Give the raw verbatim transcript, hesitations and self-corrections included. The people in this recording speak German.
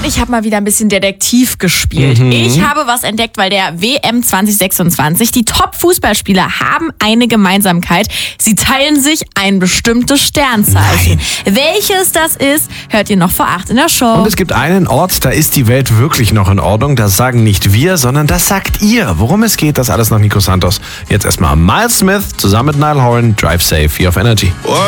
Und ich habe mal wieder ein bisschen Detektiv gespielt. Mhm. Ich habe was entdeckt, weil der W M zwanzig sechsundzwanzig, die Top-Fußballspieler haben eine Gemeinsamkeit. Sie teilen sich ein bestimmtes Sternzeichen. Nein. Welches das ist, hört ihr noch vor acht in der Show. Und es gibt einen Ort, da ist die Welt wirklich noch in Ordnung. Das sagen nicht wir, sondern das sagt ihr. Worum es geht, das alles nach Nico Santos. Jetzt erstmal Miles Smith zusammen mit Niall Horan, Drive Safe hier auf Energy.